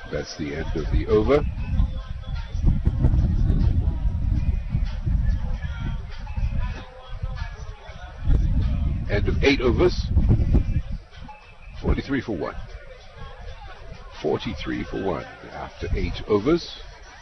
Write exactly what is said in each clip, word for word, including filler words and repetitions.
That's the end of the over. End of eight overs. forty-three for one. forty-three for one after eight overs.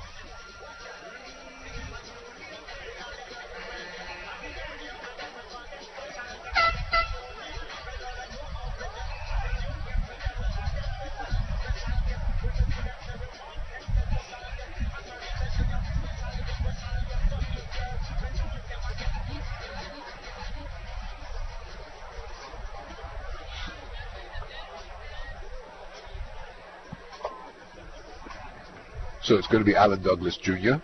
So it's going to be Alan Douglas Junior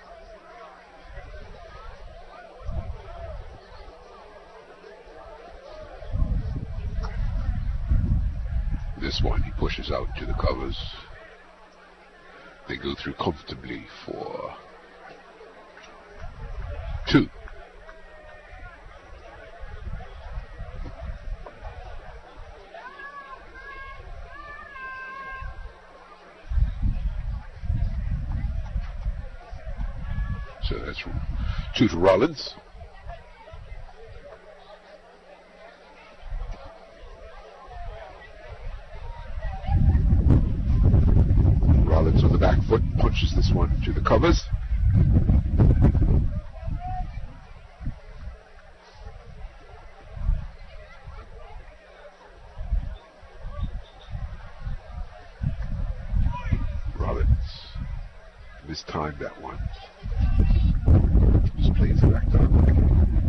This one, he pushes out to the covers. They go through comfortably for two. So that's from two to Rollins. Rollins on the back foot punches this one to the covers. Rollins mistimed that one. Just plays it back down.